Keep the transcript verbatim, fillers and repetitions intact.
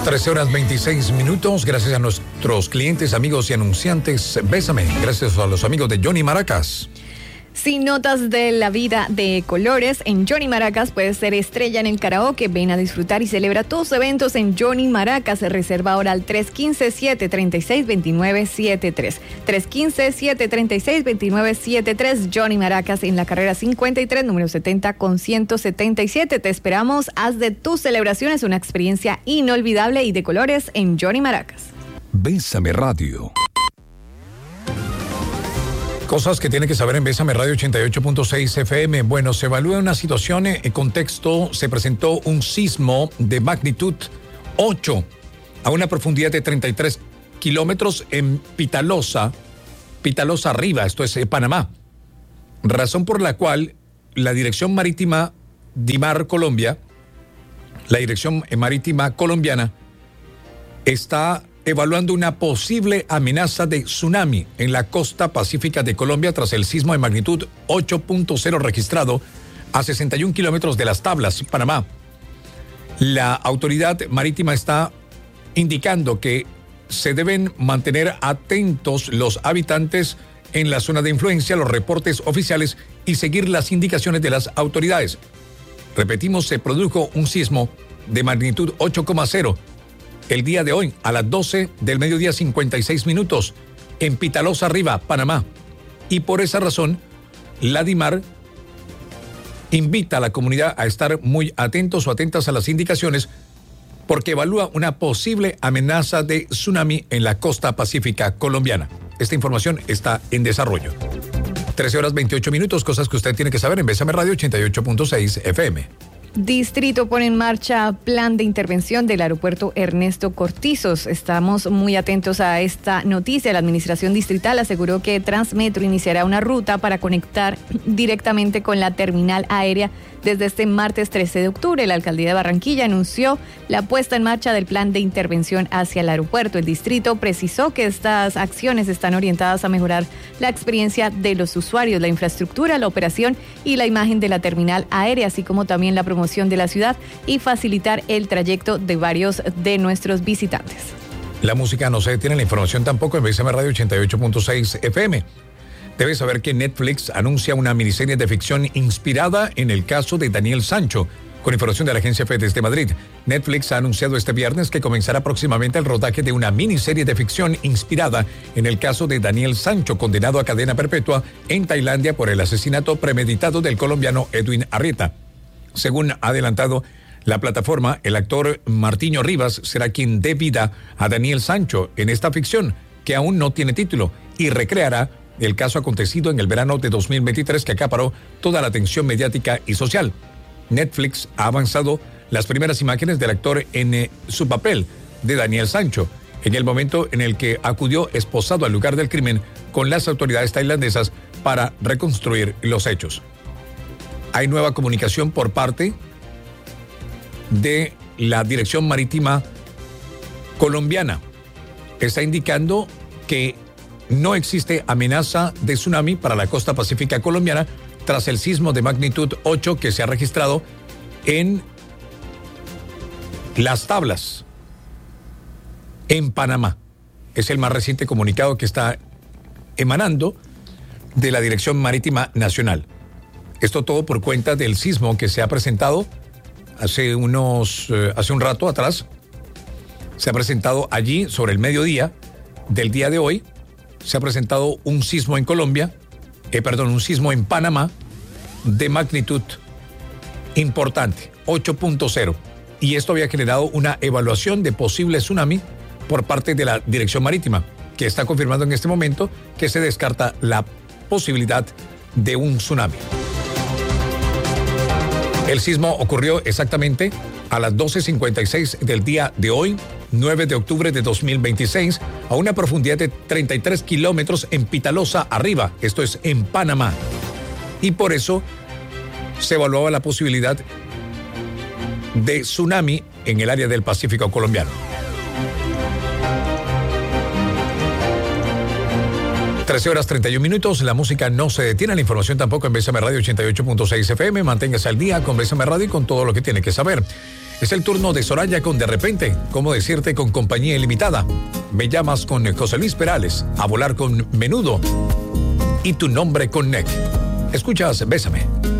trece horas veintiséis minutos. Gracias a nuestros clientes, amigos y anunciantes. Bésame. Gracias a los amigos de Johnny Maracas. Si notas de la vida de colores, en Johnny Maracas puedes ser estrella en el karaoke. Ven a disfrutar y celebra tus eventos en Johnny Maracas. Reserva ahora al tres uno cinco, siete tres seis, dos nueve siete tres. tres uno cinco, siete tres seis, dos nueve siete tres. Johnny Maracas en la carrera cincuenta y tres, número setenta con ciento setenta y siete. Te esperamos. Haz de tus celebraciones una experiencia inolvidable y de colores en Johnny Maracas. Bésame Radio. Cosas que tiene que saber en Bésame Radio ochenta y ocho punto seis F M. Bueno, se evalúa una situación en contexto. Se presentó un sismo de magnitud ocho a una profundidad de treinta y tres kilómetros en Pitalosa, Pitalosa arriba, esto es eh, Panamá. Razón por la cual la Dirección Marítima DIMAR Colombia, la Dirección Marítima Colombiana, está evaluando una posible amenaza de tsunami en la costa pacífica de Colombia tras el sismo de magnitud ocho punto cero registrado a sesenta y un kilómetros de Las Tablas, Panamá. La autoridad marítima está indicando que se deben mantener atentos los habitantes en la zona de influencia, los reportes oficiales y seguir las indicaciones de las autoridades. Repetimos, se produjo un sismo de magnitud ocho coma cero el día de hoy, a las doce del mediodía, cincuenta y seis minutos, en Pitalosa arriba, Panamá. Y por esa razón, la DIMAR invita a la comunidad a estar muy atentos o atentas a las indicaciones porque evalúa una posible amenaza de tsunami en la costa pacífica colombiana. Esta información está en desarrollo. trece horas veintiocho minutos, cosas que usted tiene que saber en Bésame Radio ochenta y ocho punto seis F M. Distrito pone en marcha plan de intervención del aeropuerto Ernesto Cortizos. Estamos muy atentos a esta noticia. La administración distrital aseguró que Transmetro iniciará una ruta para conectar directamente con la terminal aérea desde este martes trece de octubre. La alcaldía de Barranquilla anunció la puesta en marcha del plan de intervención hacia el aeropuerto. El distrito precisó que estas acciones están orientadas a mejorar la experiencia de los usuarios, la infraestructura, la operación y la imagen de la terminal aérea, así como también la promoción de la ciudad y facilitar el trayecto de varios de nuestros visitantes. La música no se detiene, la información tampoco en Bésame Radio ochenta y ocho punto seis F M. Debes saber que Netflix anuncia una miniserie de ficción inspirada en el caso de Daniel Sancho. Con información de la agencia F E desde Madrid, Netflix ha anunciado este viernes que comenzará próximamente el rodaje de una miniserie de ficción inspirada en el caso de Daniel Sancho, condenado a cadena perpetua en Tailandia por el asesinato premeditado del colombiano Edwin Arrieta. Según ha adelantado la plataforma, el actor Martiño Rivas será quien dé vida a Daniel Sancho en esta ficción, que aún no tiene título, y recreará el caso acontecido en el verano de dos mil veintitrés que acaparó toda la atención mediática y social. Netflix ha avanzado las primeras imágenes del actor en eh, su papel de Daniel Sancho, en el momento en el que acudió esposado al lugar del crimen con las autoridades tailandesas para reconstruir los hechos. Hay nueva comunicación por parte de la Dirección Marítima Colombiana. Está indicando que no existe amenaza de tsunami para la costa pacífica colombiana tras el sismo de magnitud ocho que se ha registrado en Las Tablas, en Panamá. Es el más reciente comunicado que está emanando de la Dirección Marítima Nacional. Esto todo por cuenta del sismo que se ha presentado hace unos, eh, hace un rato atrás. Se ha presentado allí sobre el mediodía del día de hoy. Se ha presentado un sismo en Colombia, eh, perdón, un sismo en Panamá de magnitud importante, ocho punto cero. Y esto había generado una evaluación de posible tsunami por parte de la Dirección Marítima, que está confirmando en este momento que se descarta la posibilidad de un tsunami. El sismo ocurrió exactamente a las doce cincuenta y seis del día de hoy, nueve de octubre de dos mil veintiséis, a una profundidad de treinta y tres kilómetros en Pitalosa arriba, esto es en Panamá. Y por eso se evaluaba la posibilidad de tsunami en el área del Pacífico colombiano. trece horas treinta y un minutos, la música no se detiene, la información tampoco en Bésame Radio ochenta y ocho punto seis F M. Manténgase al día con Bésame Radio y con todo lo que tiene que saber. Es el turno de Soraya con De Repente. ¿Cómo decirte con compañía ilimitada? Me llamas con José Luis Perales. A volar con Menudo. Y tu nombre con Neck. Escuchas Bésame.